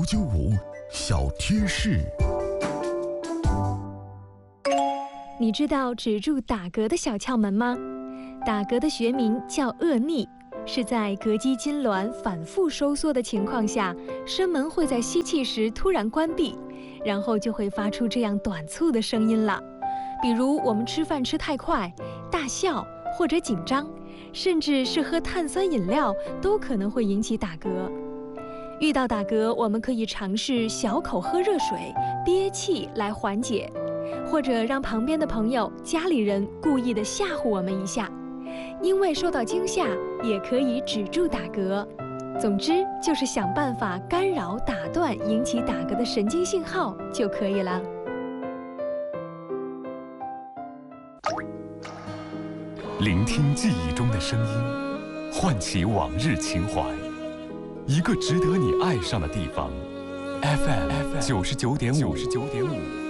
995小贴士。 你知道止住打嗝的小窍门吗？打嗝的学名叫颚逆，是在膈肌痉挛反复收缩的情况下，声门会在吸气时突然关闭，然后就会发出这样短促的声音了。比如我们吃饭吃太快、大笑或者紧张，甚至是喝碳酸饮料，都可能会引起打嗝。遇到打嗝，我们可以尝试小口喝热水、憋气来缓解，或者让旁边的朋友、家里人故意的吓唬我们一下，因为受到惊吓也可以止住打嗝。总之就是想办法干扰、打断引起打嗝的神经信号就可以了。 聆听记忆中的声音，唤起往日情怀，一个值得你爱上的地方。FM 99.5。